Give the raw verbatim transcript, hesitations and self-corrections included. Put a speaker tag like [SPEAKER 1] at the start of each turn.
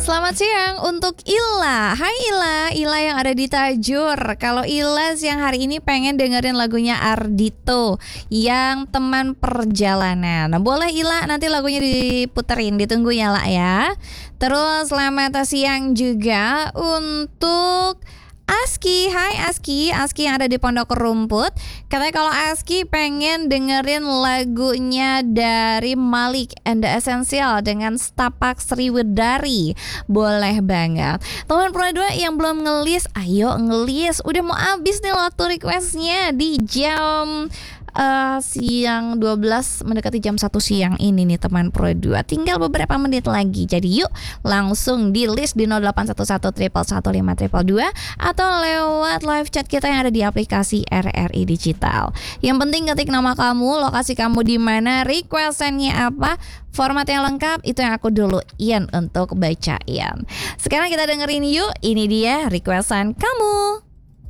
[SPEAKER 1] Selamat siang untuk Ila. Hai Ila, Ila yang ada di Tajur. Kalau Ila siang hari ini pengen dengerin lagunya Ardhito yang Teman Perjalanan. Nah, boleh Ila nanti lagunya diputerin, ditunggu ya La ya. Terus selamat siang juga untuk Aski. Hai Aski, Aski yang ada di Pondok Rumput. Katanya kalau Aski pengen dengerin lagunya dari Malik and the Essential dengan Setapak Sriwedari. Boleh banget. Teman Pro dua yang belum ngelis, ayo ngelis. Udah mau habis nih waktu requestnya di jam Uh, siang dua belas mendekati jam satu siang ini nih teman Pro dua. Tinggal beberapa menit lagi. Jadi yuk langsung di list di nol delapan satu satu satu satu lima dua dua atau lewat live chat kita yang ada di aplikasi R R I Digital. Yang penting ketik nama kamu, lokasi kamu di mana, requestannya apa, format yang lengkap, itu yang aku duluin untuk bacain. Sekarang kita dengerin yuk. Ini dia requestan kamu.